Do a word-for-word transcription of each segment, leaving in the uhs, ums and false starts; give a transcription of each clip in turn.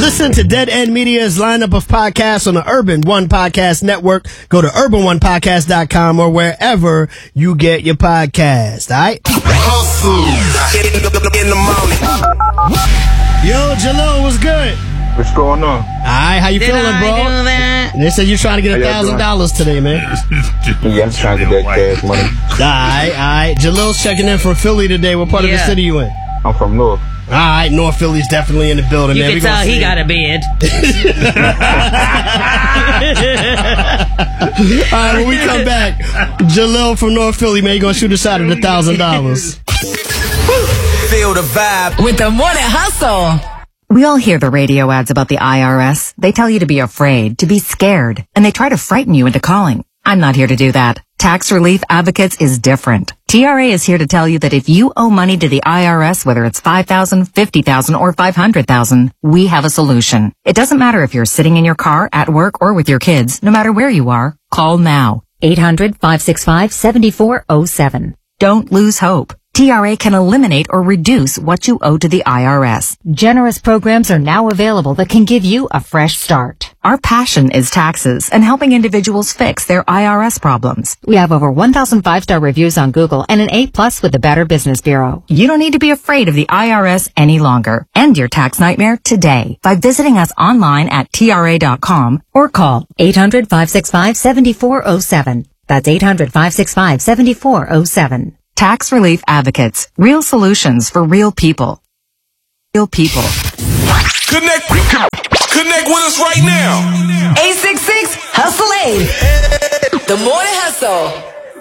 Listen to Dead End Media's lineup of podcasts on the Urban One Podcast Network. Go to urban one podcast dot com or wherever you get your podcast. All right? Hustle in the morning. Yo, Jalil, what's good? What's going on? All right, how you Did feeling, I bro? do that? They said you're trying to get a thousand dollars today, man. Yeah, I'm trying to get that cash money. All right, all right. Jalil's checking in from Philly today. What part of the Yeah. city you in? I'm from North. All right, North Philly's definitely in the building, You man. can We gonna tell he see got it. a bid. All right, when we come back, Jalil from North Philly, man, you gonna shoot a shot at a thousand dollars. Feel the vibe. With the Morning Hustle. We all hear the radio ads about the I R S. They tell you to be afraid, to be scared, and they try to frighten you into calling. I'm not here to do that. Tax Relief Advocates is different. T R A is here to tell you that if you owe money to the I R S, whether it's five thousand dollars, fifty thousand dollars, or five hundred thousand dollars, we have a solution. It doesn't matter if you're sitting in your car, at work, or with your kids. No matter where you are, call now. eight hundred, five six five, seven four zero seven. Don't lose hope. T R A can eliminate or reduce what you owe to the I R S. Generous programs are now available that can give you a fresh start. Our passion is taxes and helping individuals fix their I R S problems. We have over one thousand five-star reviews on Google and an A plus with the Better Business Bureau. You don't need to be afraid of the I R S any longer. End your tax nightmare today by visiting us online at T R A dot com or call eight hundred, five six five, seven four zero seven. That's eight hundred, five six five, seven four zero seven. Tax Relief Advocates. Real solutions for real people. Real people. Connect. Connect with us right now. eight six six, hustle eight. The Morning Hustle.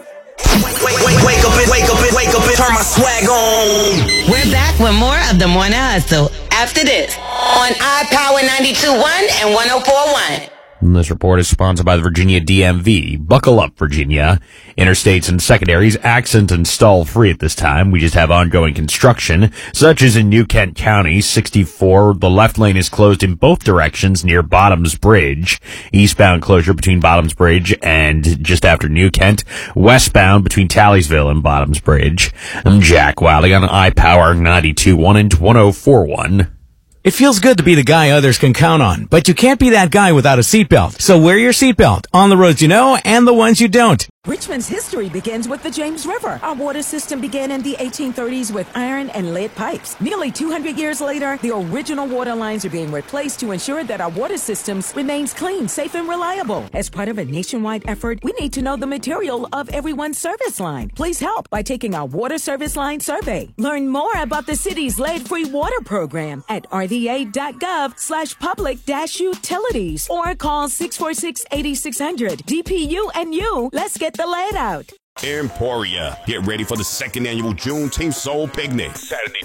Wake, wake, wake, wake up and wake up and wake up and turn my swag on. We're back with more of the Morning Hustle after this on iPower ninety-two point one and one oh four point one. This report is sponsored by the Virginia D M V. Buckle up, Virginia. Interstates and secondaries, accident and stall free at this time. We just have ongoing construction, such as in New Kent County, sixty-four. The left lane is closed in both directions near Bottoms Bridge. Eastbound closure between Bottoms Bridge and just after New Kent. Westbound between Talliesville and Bottoms Bridge. I'm Jack Wiley on iPower ninety-two point one and one oh four point one. It feels good to be the guy others can count on, but you can't be that guy without a seatbelt. So wear your seatbelt on the roads you know and the ones you don't. Richmond's history begins with the James River. Our water system began in the eighteen thirties with iron and lead pipes. Nearly two hundred years later, the original water lines are being replaced to ensure that our water systems remains clean, safe, and reliable. As part of a nationwide effort, we need to know the material of everyone's service line. Please help by taking our water service line survey. Learn more about the city's lead-free water program at r v a dot gov slash public dash utilities or call six four six, eight six zero zero. D P U and you, let's get the lead out. Emporia. Get ready for the second annual Juneteenth Soul Picnic. Saturday,